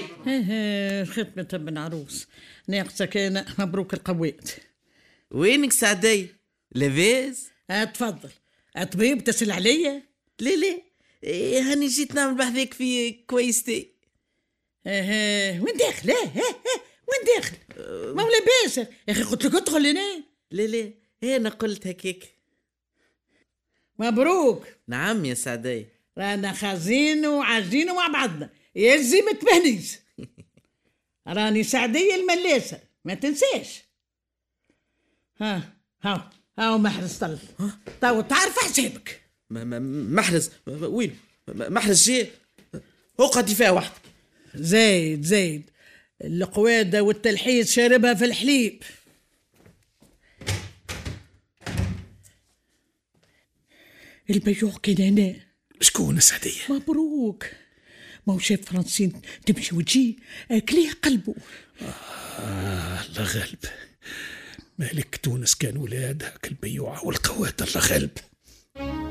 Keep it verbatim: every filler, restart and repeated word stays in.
ايه ختمة ابن عروس ناقصك انا. مبروك القوات. وينك سعدي لاباس؟ اتفضل. الطبيب تسأل عليا؟ لا لا إيه هاني جيت نعمل بحذاك في كويستي. ايه وين داخل؟ ايه ايه وين داخل؟ ما هو لاباس يا اخي، قلت لك ادخل هنا. لا لا انا قلت هكاك. مبروك. نعم يا سعدي. رانا خازين وعاجين مع بعضنا، يزي ما تبهنيش. راني سعدية الملاسة ما تنساش. ها هاو هاو محرز طل. تو تعرف حسابك. محرز وين؟ محرز جاي اقعدي فيها واحد. زايد زايد القوادة والتلحيس شاربها في الحليب. البيوع كان هنا. شكون سعدية؟ مبروك. ما هو شاف فرنسين تمشي وتجي اكليه قلبه. آه الله غالب. مالك تونس كان ولادها كالبيوعة والقوات الله غالب.